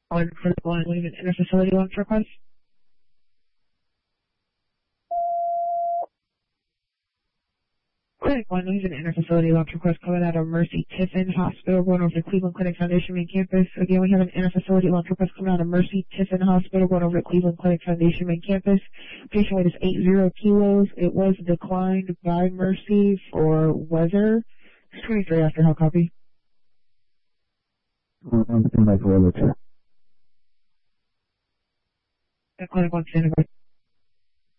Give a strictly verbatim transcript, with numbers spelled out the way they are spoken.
On for the line, leave an interfacility lunch request. Clinic one, leave an interfacility lunch request coming out of Mercy Tiffin Hospital, going over to Cleveland Clinic Foundation Main Campus. Again, we have an interfacility lunch request coming out of Mercy Tiffin Hospital, going over to Cleveland Clinic Foundation Main Campus. Patient weight is eight zero kilos. It was declined by Mercy for weather. It's twenty-three after, how copy? I'm looking like a Clinic one, standing by.